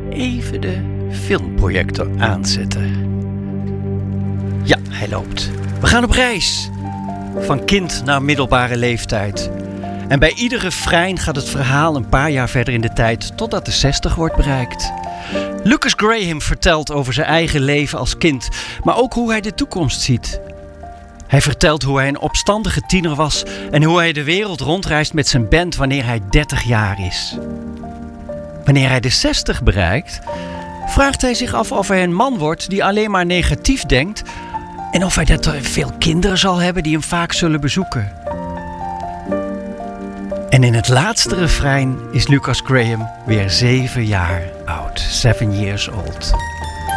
even de filmprojector aanzetten. Ja, hij loopt. We gaan op reis. Van kind naar middelbare leeftijd. En bij ieder refrein gaat het verhaal een paar jaar verder in de tijd, totdat de 60 wordt bereikt. Lucas Graham vertelt over zijn eigen leven als kind, maar ook hoe hij de toekomst ziet. Hij vertelt hoe hij een opstandige tiener was en hoe hij de wereld rondreist met zijn band wanneer hij 30 jaar is. Wanneer hij de 60 bereikt, vraagt hij zich af of hij een man wordt die alleen maar negatief denkt en of hij dat veel kinderen zal hebben die hem vaak zullen bezoeken. En in het laatste refrein is Lucas Graham weer 7 jaar oud. 7 years old.